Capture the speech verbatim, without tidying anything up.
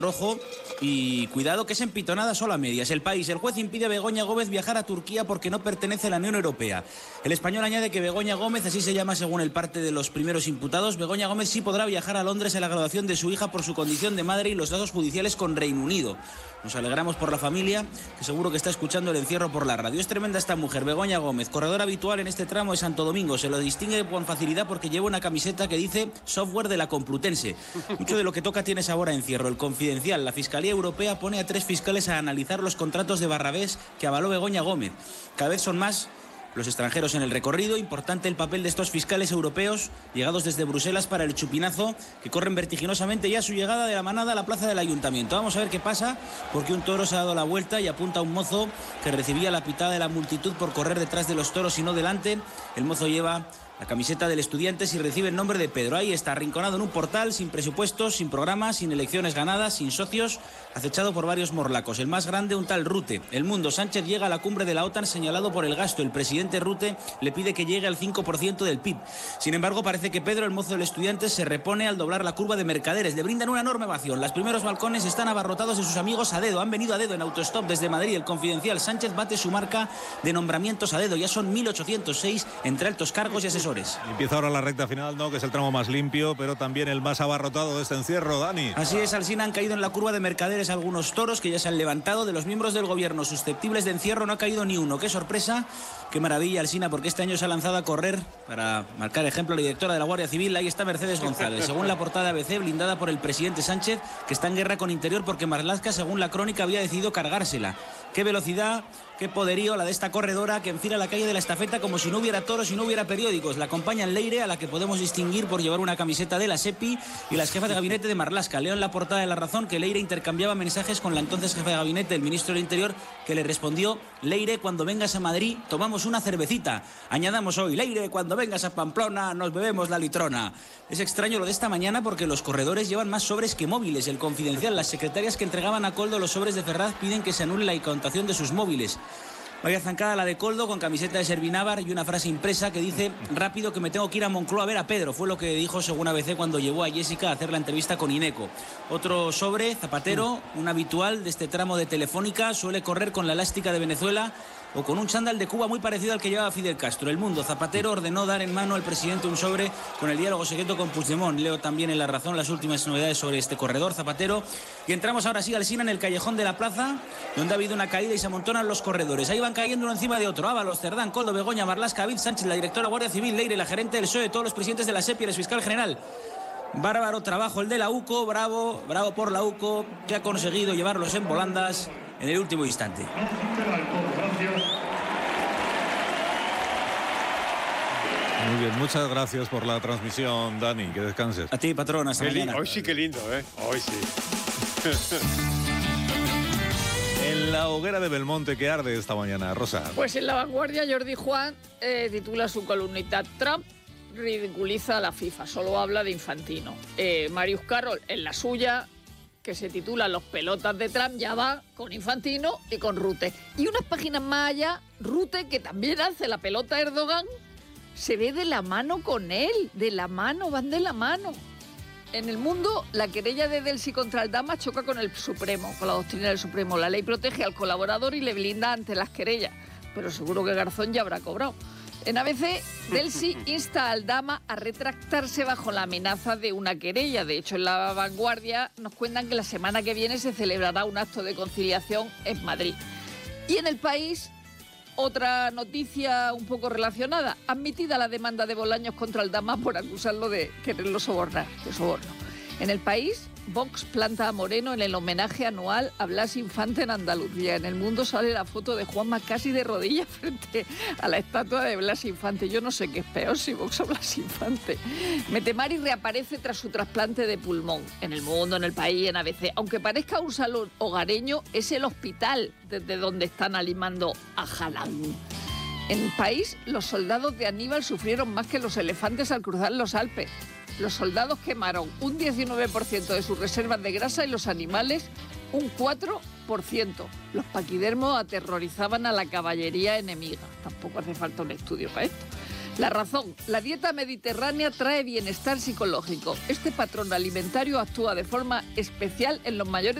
rojo y cuidado que es empitonada solo a medias. El País, el juez impide a Begoña Gómez viajar a Turquía porque no pertenece a la Unión Europea. El Español añade que Begoña Gómez, así se llama según el parte de los primeros imputados, Begoña Gómez sí podrá viajar a Londres en la graduación de su hija por su condición de madre y los lazos judiciales con Reino Unido. Nos alegramos por la familia, que seguro que está escuchando el encierro por la radio. Es tremenda esta mujer, Begoña Gómez, corredora habitual en este tramo de Santo Domingo. Se lo distingue con facilidad porque lleva una camiseta que dice software de la Complutense. Mucho de lo que toca tiene sabor a encierro. El Confidencial, la Fiscalía Europea pone a tres fiscales a analizar los contratos de Barrabés que avaló Begoña Gómez. Cada vez son más los extranjeros en el recorrido. Importante el papel de estos fiscales europeos llegados desde Bruselas para el chupinazo, que corren vertiginosamente ya su llegada de la manada a la plaza del Ayuntamiento. Vamos a ver qué pasa, porque un toro se ha dado la vuelta y apunta a un mozo que recibía la pitada de la multitud por correr detrás de los toros y no delante. El mozo lleva la camiseta del Estudiantes y recibe el nombre de Pedro. Ahí está, arrinconado en un portal, sin presupuestos, sin programas, sin elecciones ganadas, sin socios, acechado por varios morlacos. El más grande, un tal Rute. El Mundo, Sánchez llega a la cumbre de la OTAN señalado por el gasto. El presidente Rute le pide que llegue al cinco por ciento del P I B. Sin embargo, parece que Pedro, el mozo del Estudiantes, se repone al doblar la curva de Mercaderes. Le brindan una enorme ovación. Los primeros balcones están abarrotados de sus amigos a dedo. Han venido a dedo en autostop desde Madrid. El Confidencial, Sánchez bate su marca de nombramientos a dedo. Ya son mil ochocientos seis entre altos cargos y asesores. Empieza ahora la recta final, ¿no? Que es el tramo más limpio, pero también el más abarrotado de este encierro, Dani. Así es, Alsina, han caído en la curva de Mercaderes algunos toros que ya se han levantado. De los miembros del gobierno susceptibles de encierro no ha caído ni uno. ¡Qué sorpresa! ¡Qué maravilla, Alsina! Porque este año se ha lanzado a correr para marcar ejemplo la directora de la Guardia Civil. Ahí está Mercedes González. Según la portada de A B C, blindada por el presidente Sánchez, que está en guerra con Interior porque Marlaska, según la crónica, había decidido cargársela. ¡Qué velocidad! Qué poderío la de esta corredora que enfila la calle de la Estafeta como si no hubiera toros y no hubiera periódicos. La acompaña Leire, a la que podemos distinguir por llevar una camiseta de la SEPI, y las jefas de gabinete de Marlaska. Leo en la portada de La Razón que Leire intercambiaba mensajes con la entonces jefa de gabinete, el ministro del Interior, que le respondió: Leire, cuando vengas a Madrid tomamos una cervecita. Añadamos hoy: Leire, cuando vengas a Pamplona nos bebemos la litrona. Es extraño lo de esta mañana porque los corredores llevan más sobres que móviles. El Confidencial, las secretarias que entregaban a Coldo los sobres de Ferraz piden que se anule la incautación de sus móviles. Vaya zancada la de Coldo, con camiseta de Servinávar y una frase impresa que dice: rápido que me tengo que ir a Moncloa a ver a Pedro. Fue lo que dijo según A B C cuando llevó a Jessica a hacer la entrevista con Ineco. Otro sobre, Zapatero, un habitual de este tramo de Telefónica, suele correr con la elástica de Venezuela o con un chándal de Cuba muy parecido al que llevaba Fidel Castro. El Mundo, Zapatero ordenó dar en mano al presidente un sobre con el diálogo secreto con Puigdemont. Leo también en La Razón las últimas novedades sobre este corredor, Zapatero. Y entramos ahora sí, Alsina, en el callejón de la plaza, donde ha habido una caída y se amontonan los corredores. Ahí van cayendo uno encima de otro. Ábalos, Cerdán, Coldo, Begoña, Marlaska, David Sánchez, la directora de Guardia Civil, Leire, la gerente del P S O E, todos los presidentes de la SEPI, el fiscal general. Bárbaro trabajo el de la UCO, bravo, bravo por la UCO, que ha conseguido llevarlos en volandas en el último instante. Muy bien, muchas gracias por la transmisión, Dani, que descanses. A ti, patrón, hasta Qué mañana. Hoy sí que lindo, ¿eh? Hoy sí. En la hoguera de Belmonte, que arde esta mañana, Rosa. Pues en La Vanguardia, Jordi Juan eh, titula su columnita: Trump ridiculiza a la FIFA, solo habla de Infantino. Eh, Marius Carroll, en la suya, que se titula Los pelotas de Trump, ya va con Infantino y con Rute. Y unas páginas más allá, Rute, que también hace la pelota a Erdogan, se ve de la mano con él, de la mano, van de la mano. En El Mundo, la querella de Delcy contra Aldama choca con el Supremo, con la doctrina del Supremo. La ley protege al colaborador y le blinda ante las querellas, pero seguro que Garzón ya habrá cobrado. En A B C, Delcy insta a Aldama a retractarse bajo la amenaza de una querella. De hecho, en La Vanguardia nos cuentan que la semana que viene se celebrará un acto de conciliación en Madrid. Y en El País, otra noticia un poco relacionada: admitida la demanda de Bolaños contra Aldama por acusarlo de quererlo sobornar, de soborno. En El País, Vox planta a Moreno en el homenaje anual a Blas Infante en Andalucía. En El Mundo sale la foto de Juanma casi de rodillas frente a la estatua de Blas Infante. Yo no sé qué es peor, si Vox o Blas Infante. Metemari reaparece tras su trasplante de pulmón. En El Mundo, en El País, en A B C. Aunque parezca un salón hogareño, es el hospital desde donde están animando a Jalán. En El País, los soldados de Aníbal sufrieron más que los elefantes al cruzar los Alpes. Los soldados quemaron un diecinueve por ciento de sus reservas de grasa y los animales un cuatro por ciento. Los paquidermos aterrorizaban a la caballería enemiga. Tampoco hace falta un estudio para esto. La razón, la dieta mediterránea trae bienestar psicológico. Este patrón alimentario actúa de forma especial en los mayores